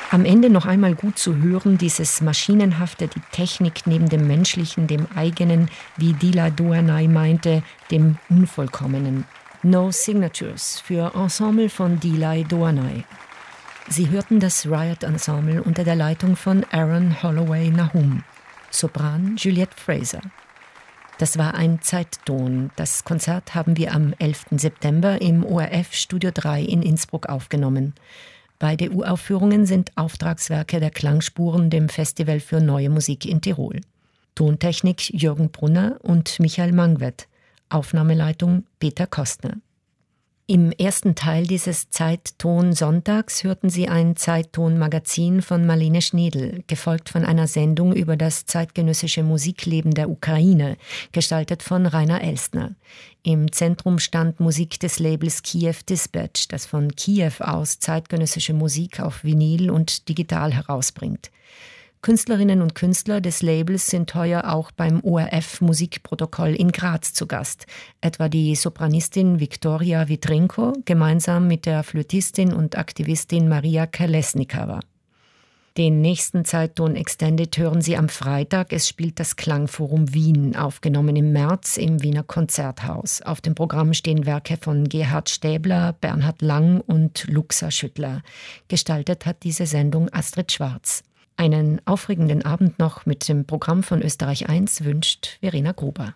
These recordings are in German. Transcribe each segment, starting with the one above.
Am Ende noch einmal gut zu hören, dieses Maschinenhafte, die Technik neben dem Menschlichen, dem Eigenen, wie Dila Doanay meinte, dem Unvollkommenen. No Signatures für Ensemble von Dila Doanay. Sie hörten das Riot Ensemble unter der Leitung von Aaron Holloway Nahum, Sopran Juliette Fraser. Das war ein Zeitton. Das Konzert haben wir am 11. September im ORF Studio 3 in Innsbruck aufgenommen. Beide Uraufführungen sind Auftragswerke der Klangspuren, dem Festival für Neue Musik in Tirol. Tontechnik Jürgen Brunner und Michael Mangwett. Aufnahmeleitung Peter Kostner. Im ersten Teil dieses Zeitton-Sonntags hörten Sie ein Zeitton-Magazin von Marlene Schnedl, gefolgt von einer Sendung über das zeitgenössische Musikleben der Ukraine, gestaltet von Rainer Elstner. Im Zentrum stand Musik des Labels Kiew Dispatch, das von Kiew aus zeitgenössische Musik auf Vinyl und digital herausbringt. Künstlerinnen und Künstler des Labels sind heuer auch beim ORF-Musikprotokoll in Graz zu Gast, etwa die Sopranistin Viktoria Vitrenko gemeinsam mit der Flötistin und Aktivistin Maria Kolesnikova. Den nächsten Zeitton Extended hören Sie am Freitag. Es spielt das Klangforum Wien, aufgenommen im März im Wiener Konzerthaus. Auf dem Programm stehen Werke von Gerhard Stäbler, Bernhard Lang und Luxa Schüttler. Gestaltet hat diese Sendung Astrid Schwarz. Einen aufregenden Abend noch mit dem Programm von Österreich 1 wünscht Verena Gruber.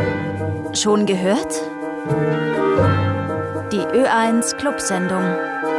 Schon gehört? Die Ö1 Clubsendung.